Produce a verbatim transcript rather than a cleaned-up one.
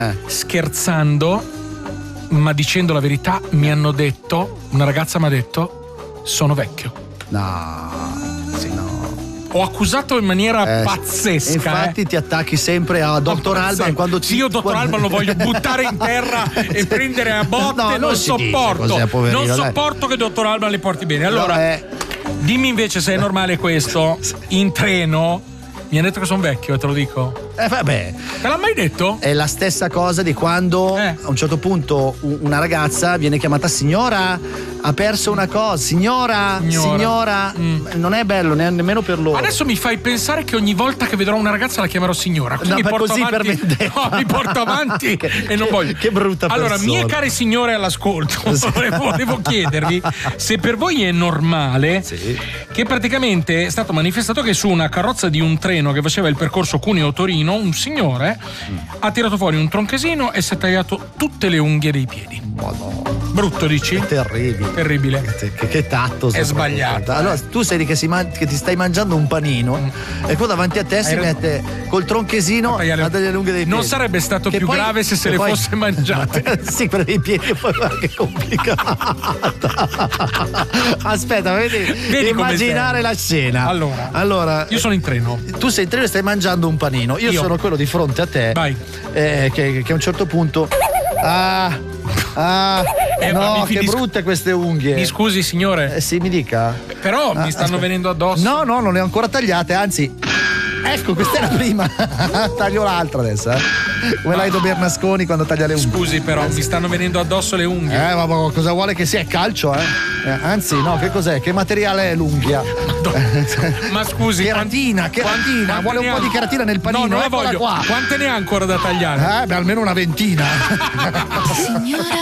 eh. scherzando, ma dicendo la verità, mi hanno detto, una ragazza mi ha detto, sono vecchio. No, sì, no. Ho accusato in maniera Eh, pazzesca. Infatti eh. ti attacchi sempre a doctor Alban quando ti... Sì, io dottor quando... Alban lo voglio buttare in terra e prendere a botte. No, non, non si sopporto. dice così, poverino, non dai. sopporto che dottor Alban le porti bene. Allora, No, eh. dimmi invece se è normale questo. In treno mi hanno detto che sono vecchio, te lo dico. Eh vabbè. Te l'ha mai detto? È la stessa cosa di quando Eh. a un certo punto u- una ragazza viene chiamata signora, ha perso una cosa, signora, Signora. signora, Mm. non è bello ne- nemmeno per loro. Adesso mi fai pensare che ogni volta che vedrò una ragazza la chiamerò signora. Quindi No, ma porto così per avanti, vendetta. no, mi porto avanti Che- e non che- voglio. che brutta Allora, persona. mie care signore all'ascolto, volevo, volevo chiedervi se per voi è normale Sì. che praticamente è stato manifestato che su una carrozza di un treno che faceva il percorso Cuneo-Torino, un signore Mm. ha tirato fuori un tronchesino e si è tagliato tutte le unghie dei piedi. Madonna, Brutto, dici? è terribile. Terribile. Che, che- che tatto. È sbagliato. Allora, tu sei lì che, si man- che ti stai mangiando un panino e qua davanti a te si ragione. mette col tronchesino A tagliare- a tagliare le unghie dei piedi. Non sarebbe stato Che più poi- grave se se che le poi- fosse mangiate. Sì, per i piedi poi guarda che complicato. Aspetta, vedi, Vedi come immaginare sei. la scena. Allora, allora Io sono in treno. tu sei in treno e stai mangiando un panino. Io, Io. sono quello di fronte a te. Vai. eh, che, che a un certo punto. Ah, ah, Eh, ma no, mi che finisco- brutte queste unghie. Mi scusi, signore, Eh sì, mi dica. però Ah, mi stanno aspetta. venendo addosso. No, no, non le ho ancora tagliate, anzi. Ecco, questa è la prima. Taglio l'altra adesso, eh. Come l'Aido Bernasconi quando taglia le unghie. Scusi, però, mi stanno venendo addosso le unghie. Eh, ma ma cosa vuole che sia? È calcio, eh? Eh, anzi, no, che cos'è? Che materiale è l'unghia? Ma scusi, Cheratina, quanti- cheratina. quanti Vuole un ne po' ha? di cheratina nel panino? No, non la Eccola voglio. qua. Quante ne ha ancora da tagliare? Eh, beh, almeno una ventina. Signora